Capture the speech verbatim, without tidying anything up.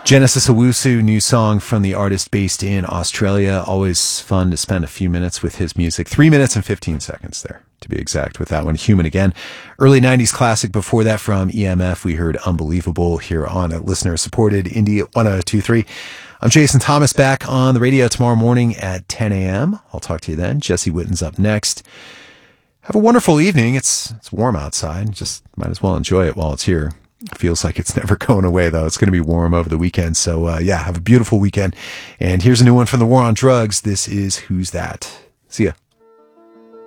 Genesis Owusu, new song from the artist based in Australia. Always fun to spend a few minutes with his music. Three minutes and fifteen seconds there, to be exact, with that one. Human Again. Early nineties classic before that from E M F. We heard Unbelievable here on a listener-supported Indie one oh two point three. I'm Jason Thomas, back on the radio tomorrow morning at ten a.m. I'll talk to you then. Jesse Witten's up next. Have a wonderful evening. It's it's warm outside. Just might as well enjoy it while it's here. Feels like it's never going away, though. It's going to be warm over the weekend. So, uh, yeah, have a beautiful weekend. And here's a new one from the War on Drugs. This is Who's That? See ya.